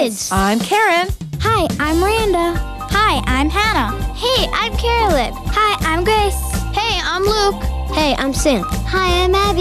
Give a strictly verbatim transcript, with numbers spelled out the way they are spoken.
kids. I'm Karen. Hi, I'm Miranda. Hi, I'm Hannah. Hey, I'm Carolyn. Hi, I'm Grace. Hey, I'm Luke. Hey, I'm Sam. Hi, I'm Abby.